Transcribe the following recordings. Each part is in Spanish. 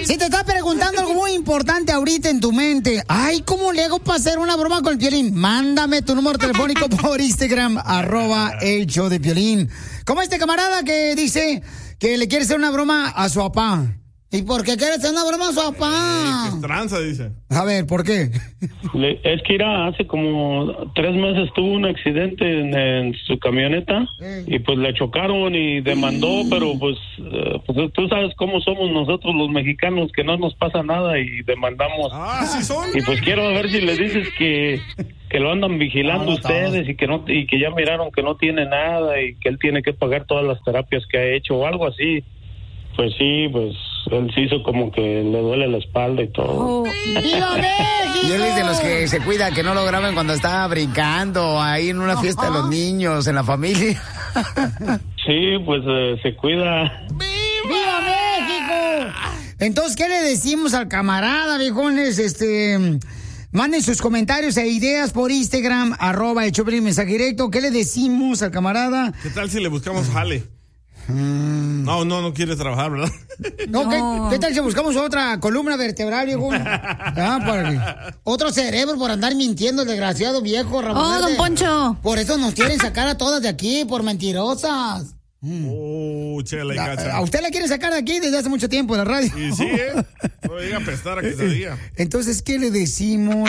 Si te estás preguntando algo muy importante ahorita en tu mente, ay, ¿cómo le hago para hacer una broma con el Piolín? Mándame tu número telefónico por Instagram, @el show de Piolín. Como este camarada que dice que le quiere hacer una broma a su papá. ¿Y por qué quiere hacer una broma a su papá? Que es tranza, dice. A ver, ¿por qué? Es que hace como 3 meses tuvo un accidente en su camioneta y pues le chocaron y demandó, pero pues tú sabes cómo somos nosotros los mexicanos, que no nos pasa nada y demandamos. Ah, ¿sí son? Y pues quiero ver si le dices que lo andan vigilando ustedes y que ya miraron que no tiene nada y que él tiene que pagar todas las terapias que ha hecho o algo así. Pues sí, pues él se hizo como que le duele la espalda y todo. ¡Viva México! Y él es de los que se cuida que no lo graben cuando está brincando ahí en una fiesta de los niños, en la familia. Sí, pues se cuida. ¡Viva México! Entonces, ¿qué le decimos al camarada, viejones? Manden sus comentarios e ideas por Instagram, @el show de Piolín, mensaje directo. ¿Qué le decimos al camarada? ¿Qué tal si le buscamos jale? No quiere trabajar, ¿verdad? No. ¿Qué tal si buscamos otra columna vertebral, viejo? Otro cerebro por andar mintiendo, el desgraciado viejo, Ramón. Don Poncho. Por eso nos quieren sacar a todas de aquí, por mentirosas. Chela y cacha. A usted la quiere sacar de aquí desde hace mucho tiempo en la radio. Y sí, no llega a apestar a quesadilla. Entonces, ¿qué le decimos?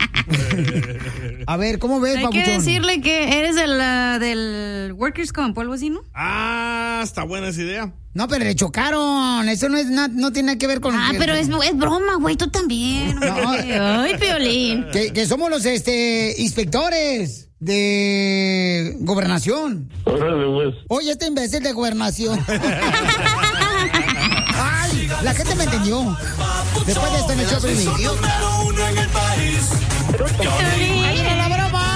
A ver, ¿cómo ves, Hay papuchón? que decirle que eres del Workers' Comp, algo así, ¿no? Ah, está buena esa idea. No, pero le chocaron. Eso no tiene nada que ver con... Pero es broma, güey, tú también. Ay, Piolín. Que somos los inspectores de gobernación. Órale, pues. Oye, este imbécil de gobernación. Ay, la gente me entendió. Después de esto me echó Número 1 en el país.